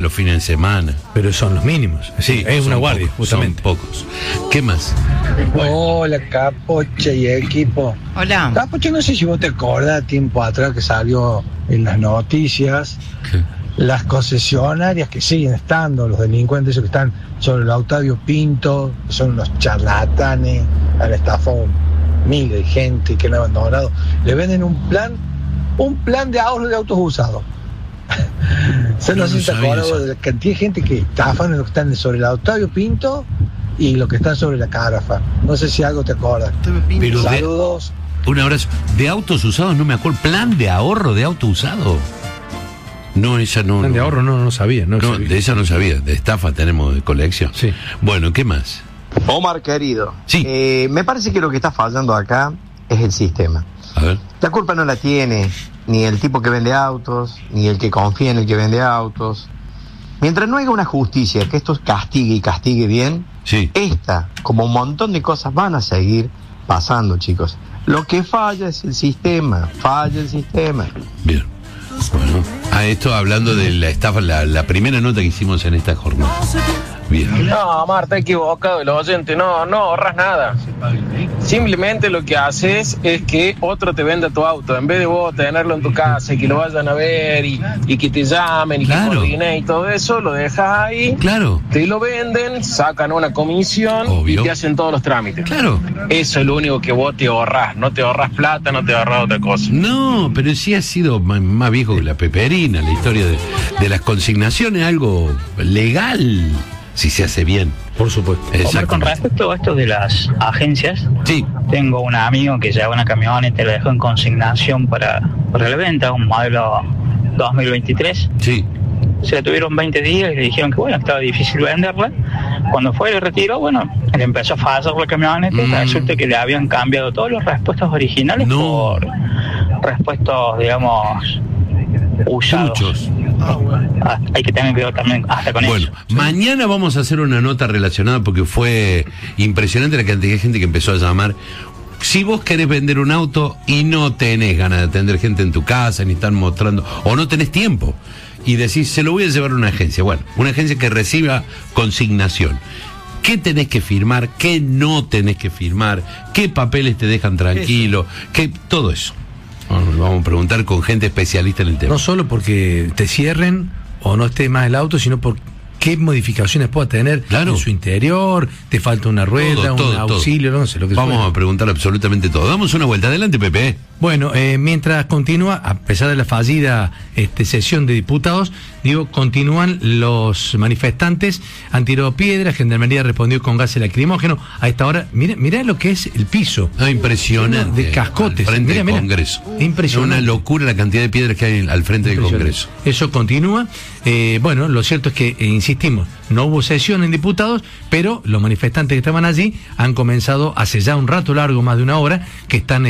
los fines de semana. Pero son los mínimos. Sí, es una guardia, pocos, justamente. Son pocos. ¿Qué más? Hola, Capoche y equipo. Hola. Capoche, no sé si vos te acordás tiempo atrás que salió en las noticias. ¿Qué? Las concesionarias que siguen estando, los delincuentes esos que están sobre el Octavio Pinto, que son unos charlatanes, han estafado miles de gente que han abandonado, le venden un plan de ahorro de autos usados. No sé si te acuerdas de la cantidad de gente que estafan los que están sobre el Octavio Pinto y los que están sobre la Carafa. No sé si algo te acuerdas. Pero saludos. Un abrazo. De autos usados no me acuerdo. ¿Plan de ahorro de auto usado? No, esa no. Plan de ahorro no sabía. No sabía. De esa no sabía. De estafa tenemos de colección. Sí. Bueno, ¿qué más? Omar, querido. Sí. Me parece que lo que está fallando acá es el sistema. A ver. La culpa no la tiene ni el tipo que vende autos, ni el que confía en el que vende autos. Mientras no haya una justicia que esto castigue y castigue bien, sí, esta, como un montón de cosas, van a seguir pasando, chicos. Lo que falla es el sistema. Bien. Bueno, a esto hablando de la estafa, la primera nota que hicimos en esta jornada. Bien. No, Marta, equivocado el oyente, no ahorras nada. Simplemente lo que haces es que otro te venda tu auto. En vez de vos tenerlo en tu casa y que lo vayan a ver y que te llamen y claro, que coordinen y todo eso, lo dejas ahí. Claro. Te lo venden, sacan una comisión, obvio, y te hacen todos los trámites. Claro. Eso es lo único que vos te ahorrás. No te ahorras plata, no te ahorras otra cosa. No, pero sí ha sido más viejo que la peperina, la historia de las consignaciones, algo legal. Si se hace bien. Por supuesto. Hombre, con respecto a esto de las agencias, sí, tengo un amigo que lleva una camioneta y la dejó en consignación para la venta, un modelo 2023. Sí. Se la tuvieron 20 días y le dijeron que bueno, estaba difícil venderla. Cuando fue y le retiró, bueno, le empezó a fallar la camioneta y resulta que le habían cambiado todos los repuestos originales por repuestos, digamos, usados. Muchos. Hay que tener cuidado también hasta con eso. Bueno, mañana vamos a hacer una nota relacionada porque fue impresionante la cantidad de gente que empezó a llamar. Si vos querés vender un auto y no tenés ganas de atender gente en tu casa, ni están mostrando, o no tenés tiempo, y decís, se lo voy a llevar a una agencia. Bueno, una agencia que reciba consignación. ¿Qué tenés que firmar? ¿Qué no tenés que firmar? ¿Qué papeles te dejan tranquilo? ¿Qué? Todo eso. Vamos a preguntar con gente especialista en el tema. No solo porque te cierren o no esté más el auto, sino por qué modificaciones pueda tener en su interior, te falta una rueda, un auxilio, no sé lo que sea. Vamos a preguntar absolutamente todo. Damos una vuelta. Adelante, Pepe. Bueno, mientras continúa, a pesar de la fallida sesión de diputados, continúan los manifestantes, han tirado piedras, Gendarmería respondió con gases lacrimógenos. A esta hora, mira lo que es el piso. Impresionante. De cascotes. Al frente del Congreso. Impresionante. Es una locura la cantidad de piedras que hay al frente del Congreso. Eso continúa. Bueno, lo cierto es que, insistimos, no hubo sesión en diputados, pero los manifestantes que estaban allí han comenzado hace ya un rato largo, más de una hora, que están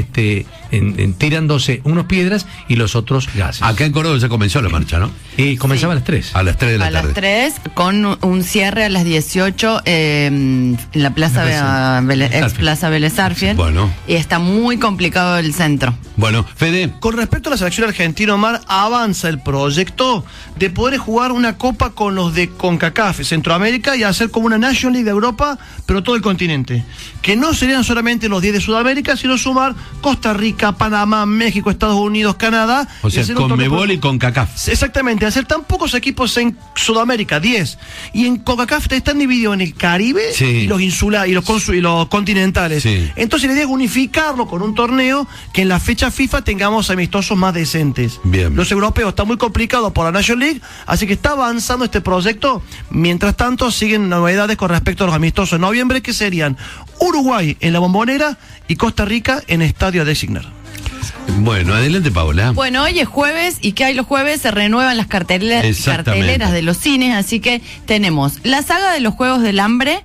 tirándose unos piedras y los otros gases. Acá en Córdoba ya comenzó la marcha, ¿no? Y comenzaba a las 3. A las 3 de la tarde. A las 3, con un cierre a las 18 en la Plaza Vélez Sarsfield. Bueno. Y está muy complicado el centro. Bueno, Fede. Con respecto a la selección argentina, Omar, avanza el proyecto de poder jugar una copa con los de CONCACAF, Centroamérica, y hacer como una National League de Europa, pero todo el continente. Que no serían solamente los 10 de Sudamérica, sino sumar Costa Rica, Panamá, México, Estados Unidos, Canadá. O sea, CONMEBOL y CONCACAF. Exactamente, hacer tan pocos equipos en Sudamérica, 10. Y en CONCACAF están divididos en el Caribe y los insulares y los continentales. Sí. Entonces la idea es unificarlo con un torneo que en la fecha FIFA tengamos amistosos más decentes. Bien. Los europeos están muy complicados por la National League, así que está avanzando este proyecto. Mientras tanto, siguen novedades con respecto a los amistosos en noviembre, que serían Uruguay en la Bombonera y Costa Rica en Estadio Designar. Bueno, adelante, Paola. Bueno, hoy es jueves y ¿qué hay los jueves? Se renuevan las carteleras de los cines, así que tenemos la saga de los Juegos del Hambre,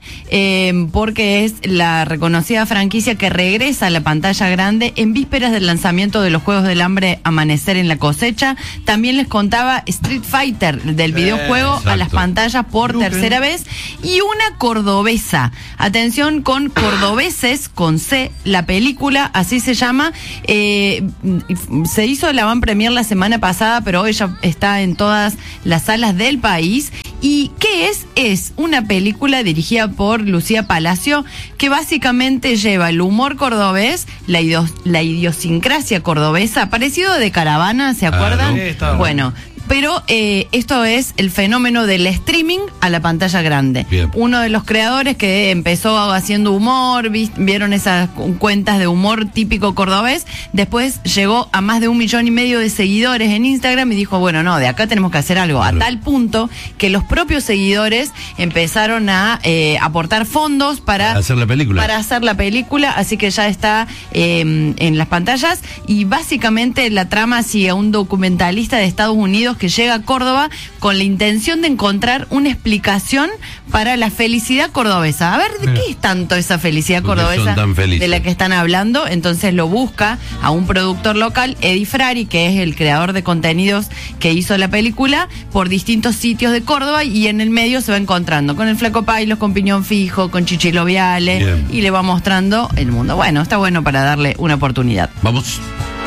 porque es la reconocida franquicia que regresa a la pantalla grande en vísperas del lanzamiento de los Juegos del Hambre Amanecer en la Cosecha. También les contaba Street Fighter del videojuego a las pantallas por tercera vez, y una cordobesa. Atención con Cordobeses, con C, la película, así se llama. Se hizo la van premier la semana pasada, pero hoy ya está en todas las salas del país, ¿Y qué es? Es una película dirigida por Lucía Palacio que básicamente lleva el humor cordobés, la idiosincrasia cordobesa, parecido de Caravana, ¿se acuerdan? Bueno, pero esto es el fenómeno del streaming a la pantalla grande. Bien. Uno de los creadores que empezó haciendo humor, vieron esas cuentas de humor típico cordobés, después llegó a más de 1,5 millones de seguidores en Instagram y dijo, bueno, no, de acá tenemos que hacer algo, a tal punto que los propios seguidores empezaron a aportar fondos para hacer la película. Para hacer la película, así que ya está en las pantallas, y básicamente la trama sigue a un documentalista de Estados Unidos que llega a Córdoba con la intención de encontrar una explicación para la felicidad cordobesa. A ver, ¿de qué es tanto esa felicidad cordobesa de la que están hablando? Entonces lo busca a un productor local, Eddie Frari, que es el creador de contenidos que hizo la película, por distintos sitios de Córdoba, y en el medio se va encontrando con el Flaco Pailos, con Piñón Fijo, con Chichilo Viale, y le va mostrando el mundo. Bueno, está bueno para darle una oportunidad. Vamos.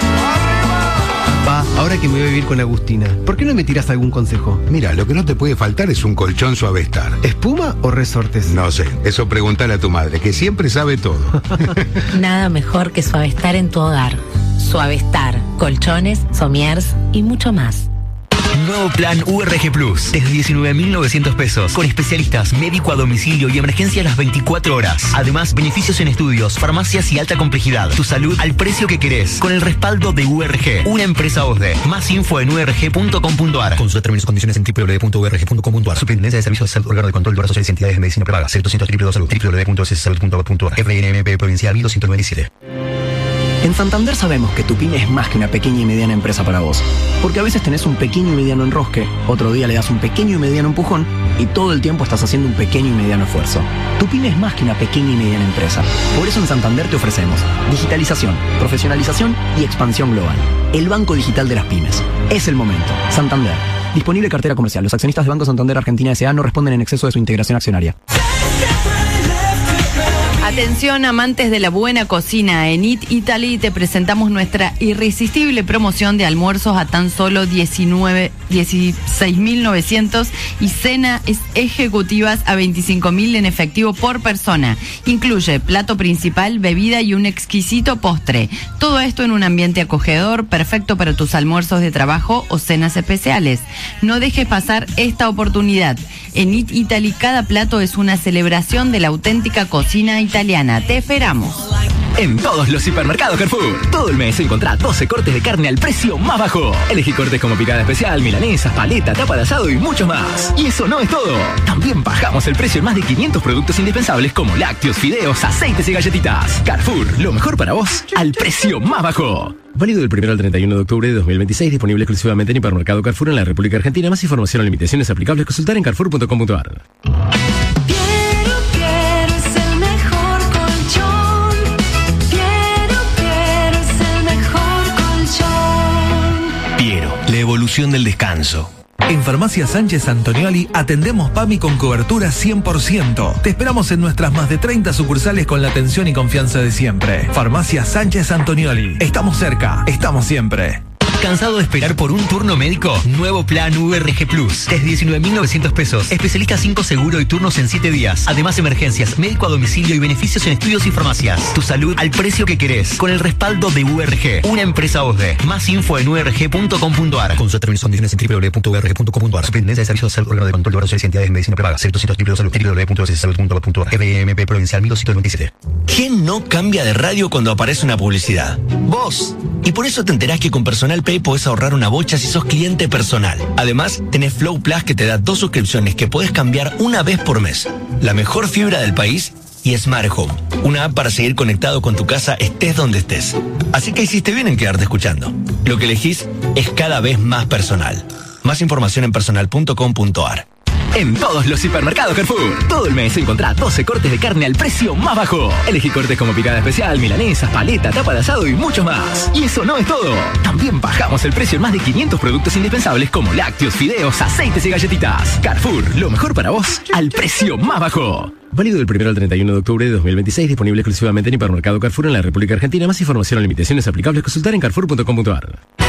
Pa, ahora que me voy a vivir con Agustina, ¿por qué no me tiras algún consejo? Mira, lo que no te puede faltar es un colchón Suavestar. ¿Espuma o resortes? No sé, eso preguntale a tu madre, que siempre sabe todo. Nada mejor que Suavestar en tu hogar. Suavestar, colchones, somiers y mucho más. Nuevo plan URG Plus, desde 19.900 pesos, con especialistas, médico a domicilio y emergencia a las 24 horas. Además, beneficios en estudios, farmacias y alta complejidad. Tu salud al precio que querés, con el respaldo de URG, una empresa OSDE. Más info en urg.com.ar. Consulta términos y condiciones en www.urg.com.ar. Superintendencia de Servicios de Salud, órgano de control de obras sociales y entidades de medicina prepaga. 0800 Salud, www.salud.gov.ar. RNMP Provincial 1297. En Santander sabemos que tu pyme es más que una pequeña y mediana empresa para vos. Porque a veces tenés un pequeño y mediano enrosque, otro día le das un pequeño y mediano empujón, y todo el tiempo estás haciendo un pequeño y mediano esfuerzo. Tu pyme es más que una pequeña y mediana empresa. Por eso en Santander te ofrecemos digitalización, profesionalización y expansión global. El Banco Digital de las Pymes. Es el momento. Santander. Disponible cartera comercial. Los accionistas de Banco Santander Argentina S.A. no responden en exceso de su integración accionaria. Atención, amantes de la buena cocina. En Eat Italy te presentamos nuestra irresistible promoción de almuerzos a tan solo 16.900 y cenas ejecutivas a 25.000 en efectivo por persona. Incluye plato principal, bebida y un exquisito postre. Todo esto en un ambiente acogedor, perfecto para tus almuerzos de trabajo o cenas especiales. No dejes pasar esta oportunidad. En Eat Italy cada plato es una celebración de la auténtica cocina italiana. Te esperamos. En todos los hipermercados Carrefour, todo el mes encontrá 12 cortes de carne al precio más bajo. Elegí cortes como picada especial, milanesas, paleta, tapa de asado y mucho más. Y eso no es todo. También bajamos el precio en más de 500 productos indispensables como lácteos, fideos, aceites y galletitas. Carrefour, lo mejor para vos al precio más bajo. Válido del 1 al 31 de octubre de 2026, disponible exclusivamente en hipermercado Carrefour en la República Argentina. Más información o limitaciones aplicables, consultar en carrefour.com.ar. La evolución del descanso. En Farmacia Sánchez Antonioli atendemos PAMI con cobertura 100%. Te esperamos en nuestras más de 30 sucursales con la atención y confianza de siempre. Farmacia Sánchez Antonioli. Estamos cerca, estamos siempre. ¿Cansado de esperar por un turno médico? Nuevo plan URG Plus. Desde 19.900 pesos. Especialista 5 seguro y turnos en 7 días. Además, emergencias, médico a domicilio y beneficios en estudios y farmacias. Tu salud al precio que querés. Con el respaldo de URG, una empresa OSDE. Más info en urg.com.ar. Consulta términos y condiciones en www.urg.com.ar. Superintendencia de Servicios de Salud, órgano de control de obras sociales y entidades de medicina prepaga. 0800 Salud, www.salud.gov.ar. RNMP Provincial 1297. ¿Quién no cambia de radio cuando aparece una publicidad? Vos. Y por eso te enterás que con Personal Pay podés ahorrar una bocha si sos cliente personal. Además, tenés Flow Plus que te da 2 suscripciones que podés cambiar una vez por mes. La mejor fibra del país y Smart Home. Una app para seguir conectado con tu casa estés donde estés. Así que hiciste bien en quedarte escuchando. Lo que elegís es cada vez más personal. Más información en personal.com.ar. En todos los hipermercados Carrefour, todo el mes encontrá 12 cortes de carne al precio más bajo. Elegí cortes como picada especial, milanesas, paleta, tapa de asado y mucho más. Y eso no es todo. También bajamos el precio en más de 500 productos indispensables como lácteos, fideos, aceites y galletitas. Carrefour, lo mejor para vos al precio más bajo. Válido del 1 al 31 de octubre de 2026, disponible exclusivamente en hipermercado Carrefour en la República Argentina. Más información o limitaciones aplicables, consultar en carrefour.com.ar.